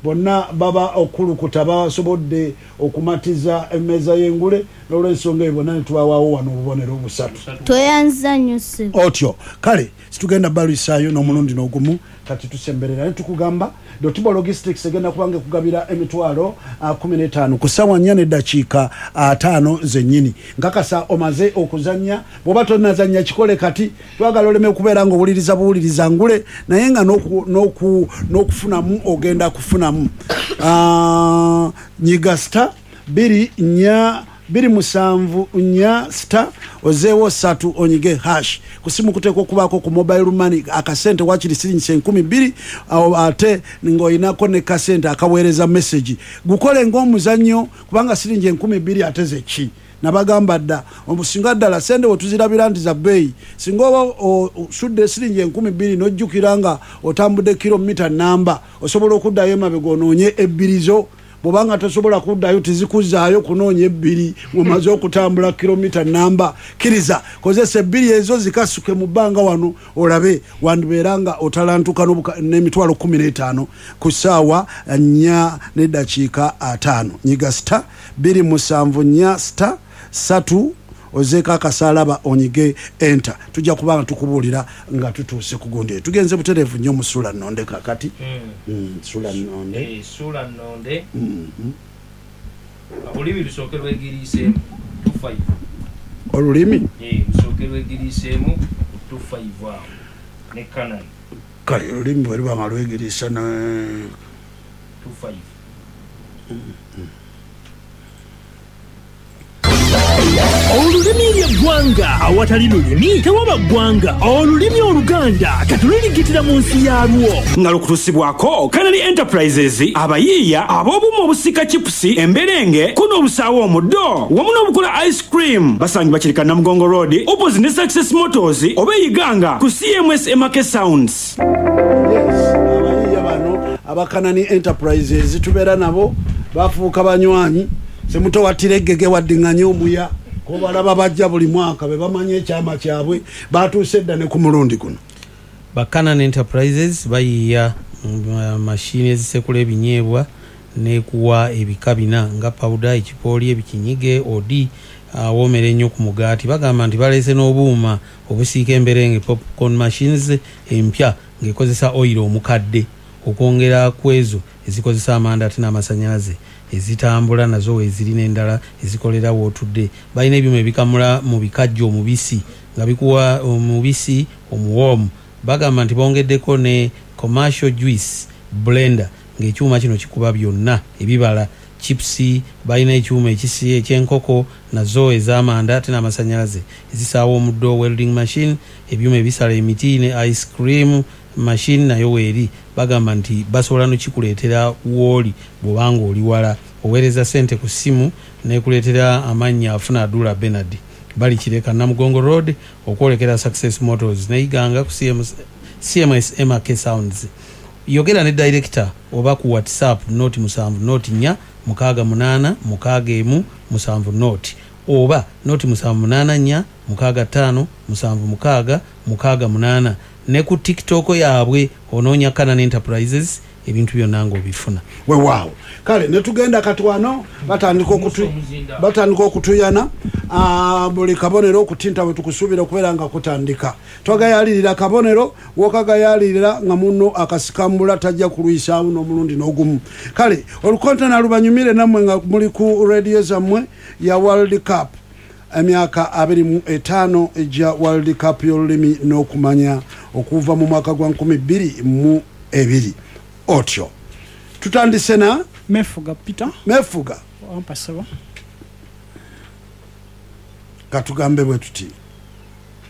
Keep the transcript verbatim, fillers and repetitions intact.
bonna baba okulukuta basobodde okumatiza emmeeza y'engule n'olw'ensonga eyo bonna ne tubawaawo wano obubonero busatu tweyanza nnyo ssebo otyo kale situgenda balusaayo n'omulundi n'ogumu kati tusemberera ne tukugamba Dotibo Logistics egenda kubanga kugabira emitwalo kumi n'etaano ku ssaawa nnya n'eddakiika ataano zennyini nkakasa omaze okuzannya bw'oba tonnazannya kikole kati twagala oleme okubeera ng'owuliriza buwuliriza ngule naye nga n'okufunamu ogenda kufunamu nyiga sita biri nnya biri musanvu nya star ozeewo satu onyige hash kusimu kuteeka okubaako ku mobile money akasente wakiri siringi enkumi bbiri ate ng'oyinako ne kasente akaweereza message gukole ng'omuzannyo kubanga siringi enkumi bbiri ate ze ki nabagamba dda omusinga ddala sente wetuzirabira nti za bbeeyi singa oba osudde siringi enkumi bbiri n'ojjukira nga otambudde kilomita namba osobola okuddayo emabega onoonye ebbirizo bobanga tosobola kuddayo tizikuzaayo kunoonya ebbiri mumaze okutambula kilomita namba kiriza kozesa ebbiri ezo zikasuke mu bbanga wano olabe wandibeera nga otalantuka n'emitwalo kumi n'etaano ku ssaawa nnya n'eddakiika ataano nyiga sita bbiri musanvu nnya sita satu ozeeka akasalaba onyige enter tujja kubanga tukubuulira nga tutuuse ku gundi tugenze butereevu nnyo mu sula nnonde kakati sula nnonde sula nnonde olulimi lusooke lwegiriiseemu two five olulimi lusooke lwegiriiseemu two five awo ne kanani kale olulimi bwe luba nga lwegiriisa ne two five olulimi ly'eggwanga awatali lulimi tewaba ggwanga olulimi oluganda katuliligitira mu nsi yalwo nga lukutusibwako Canary Enterprises abayiiya ab'obumu obusika chipusi emberenge kuno obusaawo omuddo wamu n'obukola ice cream basangibwa kirika Namugongo Road opposite ne Success Motors oba eyiganga ku C M S Emake Sounds. Yes, abayiiya bano aba Canary Enterprises tubeera nabo bafuuka banywanyi semuto watiregege waddinganya omuya kobalaba bajja buli mwaka be bamanye ekyama kyabwe batuuse edda ne ku mulundi guno ba Canary Enterprises bayiiya uh, mashini ezisekula ebinyeebwa ne kuwa ebika bina nga powder ekipooli ebikinyige odi uh, womere ennyo ku mugaati bagamba nti baleese n'obuuma obusiika emberenge popcorn machines empya ng'ekozesa oil omukadde okwongera ku ezo ezikozesa amanda ate n'amasanyalaze ezitambula nazo ezirina endala ezikolera wotudde balina ebyuma ebikamula mu bikajjo omubisi nga bikuwa omubisi omuwoomu bagamba nti bongeddeko ne commercial juice blender ng'ekyuma kino kikuba byonna ebibala chipsi balina ekyuma ekisi ekyenkoko nazo ez'amanda ate n'amasanyalaze ezisaawa omuddo welding machine ebyuma ebisala emiti ne ice cream machine nayo weeri bagamba nti basobola nokikuleetera wooli bw'obanga oli wala oweereza sente ku ssimu nekuleetera amannya afuna Adula Bernard bali kireka Namugongo Road okwolekera Success Motors neyiganga ku C M S Emake Sounds. Yogera ne director oba ku WhatsApp noti musanvu noti nya mukaaga munana mukaaga emu musanvu noti oba noti musanvu munana nya mukaaga tano musanvu mukaaga mukaaga munana ne ku TikTok yaabwe onoonya Canary Enterprises ebintu byonna ng'obifuna weewaawo kale ne tugenda katwano batandika okutu batandika okutuyana buli kabonero okutinta bwe tukusuubira okubeera nga kutandika twagayalirira kabonero wokagayalirira nga muno akasikambula tajja kulwisaawo n'omulundi n'ogumu kale olukontana lubanyumire nammwe nga muli ku radio zammwe ya World Cup emyaka abiri mu etaano ejja World Cup y'olulimi n'okumanya okuva mu mwaka gwa nkumi bbiri mu ebiri otyo tutandise na Mefuga Peter Mefuga wampasaba katugambe bwe tuti